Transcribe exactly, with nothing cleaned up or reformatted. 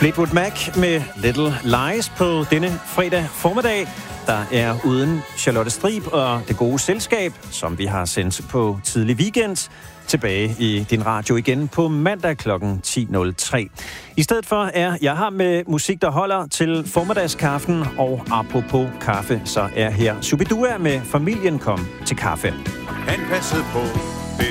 Fleetwood Mac med Little Lies på denne fredag formiddag, der er uden Charlotte Strib og det gode selskab, som vi har sendt på tidlig weekend, tilbage i din radio igen på mandag klokken ti nul tre. I stedet for er jeg har med musik, der holder til formiddagskaffen, og apropos kaffe, så er her Shubidua med Familien kom til kaffe. Han passede på